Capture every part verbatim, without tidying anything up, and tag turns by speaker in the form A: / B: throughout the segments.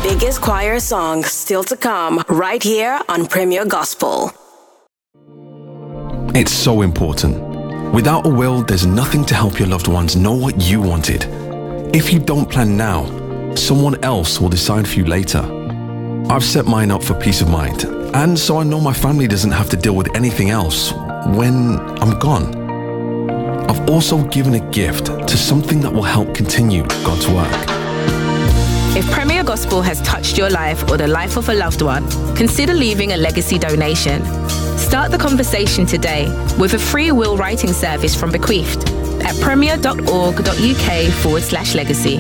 A: biggest choir songs still to come right here on Premier Gospel.
B: It's so important. Without a will, there's nothing to help your loved ones know what you wanted. If you don't plan now, someone else will decide for you later. I've set mine up for peace of mind, and so I know my family doesn't have to deal with anything else when I'm gone. I've also given a gift to something that will help continue God's work.
C: If Premier Gospel has touched your life or the life of a loved one, consider leaving a legacy donation. Start the conversation today with a free will writing service from Bequeathed at premier.org.uk forward slash legacy.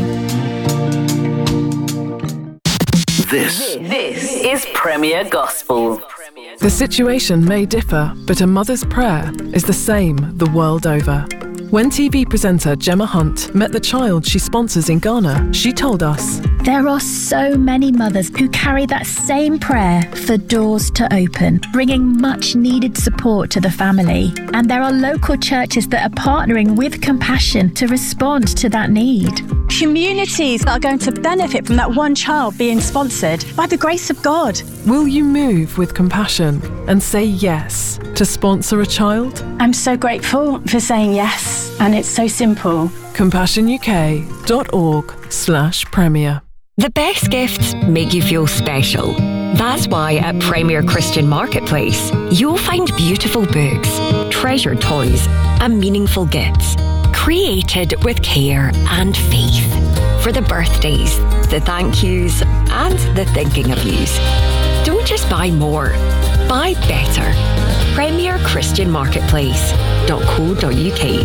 D: This, this is Premier Gospel.
E: The situation may differ, but a mother's prayer is the same the world over. When T V presenter Gemma Hunt met the child she sponsors in Ghana, she told us,
F: there are so many mothers who carry that same prayer for doors to open, bringing much needed support to the family. And there are local churches that are partnering with Compassion to respond to that need.
G: Communities that are going to benefit from that one child being sponsored by the grace of God.
E: Will you move with Compassion and say yes to sponsor a child?
G: I'm so grateful for saying yes, and it's so simple.
E: compassion U K dot org slash premier.
H: The best gifts make you feel special. That's why at Premier Christian Marketplace, you'll find beautiful books, treasured toys, and meaningful gifts, created with care and faith. For the birthdays, the thank yous, and the thinking of yous. Don't just buy more, buy better. Premier Christian Marketplace dot co dot U K.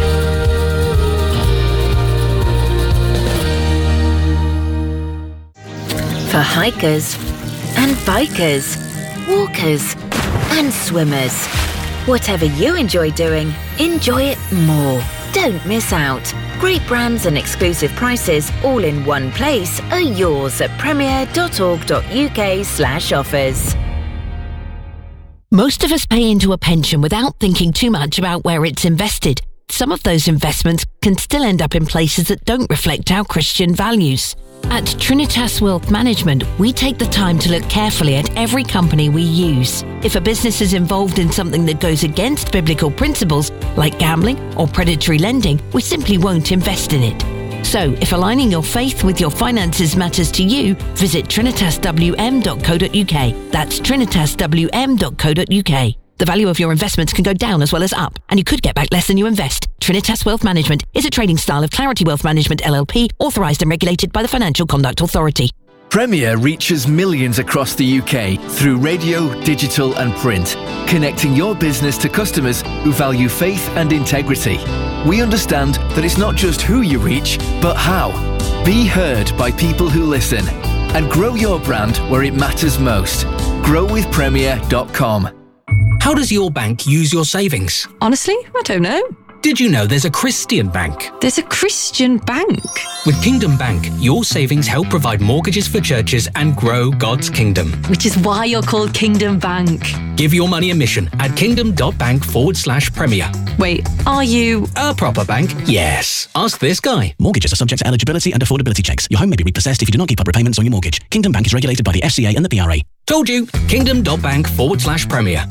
I: For hikers and bikers, walkers and swimmers. Whatever you enjoy doing, enjoy it more. Don't miss out. Great brands and exclusive prices all in one place are yours at premier.org.uk slash offers.
J: Most of us pay into a pension without thinking too much about where it's invested. Some of those investments can still end up in places that don't reflect our Christian values. At Trinitas Wealth Management, we take the time to look carefully at every company we use. If a business is involved in something that goes against biblical principles, like gambling or predatory lending, we simply won't invest in it. So, if aligning your faith with your finances matters to you, visit trinitas w m dot co dot u k. That's trinitas w m dot co dot u k. The value of your investments can go down as well as up, and you could get back less than you invest. Trinitas Wealth Management is a trading style of Clarity Wealth Management L L P, authorised and regulated by the Financial Conduct Authority.
K: Premier reaches millions across the U K through radio, digital and print, connecting your business to customers who value faith and integrity. We understand that it's not just who you reach, but how. Be heard by people who listen, and grow your brand where it matters most. grow with premier dot com.
L: How does your bank use your savings?
M: Honestly, I don't know.
L: Did you know there's a Christian bank?
M: There's a Christian bank?
L: With Kingdom Bank, your savings help provide mortgages for churches and grow God's kingdom.
M: Which is why you're called Kingdom Bank.
L: Give your money a mission at kingdom.bank forward slash premier.
M: Wait, are you...
L: a proper bank? Yes. Ask this guy.
N: Mortgages are subject to eligibility and affordability checks. Your home may be repossessed if you do not keep up repayments on your mortgage. Kingdom Bank is regulated by the F C A and the P R A.
L: Told you. Kingdom.bank forward slash premier.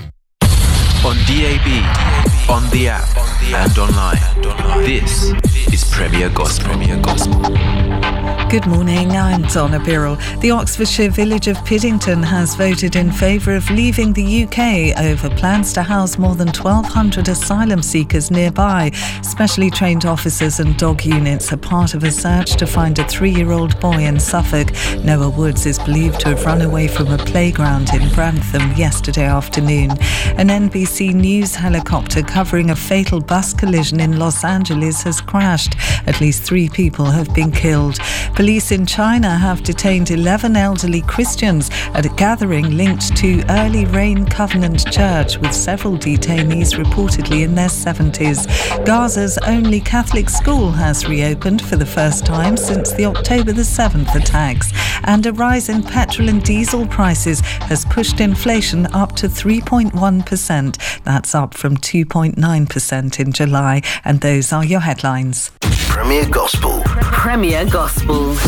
O: On D A B, on the app, and online. This is Premier Gospel. Premier Gospel.
P: Good morning, I'm Donna Birrell. The Oxfordshire village of Piddington has voted in favour of leaving the U K over plans to house more than twelve hundred asylum seekers nearby. Specially trained officers and dog units are part of a search to find a three-year-old boy in Suffolk. Noah Woods is believed to have run away from a playground in Grantham yesterday afternoon. An N B C News helicopter covering a fatal bus collision in Los Angeles has crashed. At least three people have been killed. Police in China have detained eleven elderly Christians at a gathering linked to Early Rain Covenant Church, with several detainees reportedly in their seventies. Gaza's only Catholic school has reopened for the first time since the October the seventh attacks. And a rise in petrol and diesel prices has pushed inflation up to three point one percent. That's up from two point nine percent in July. And those are your headlines.
D: Premier Gospel. Premier Gospel.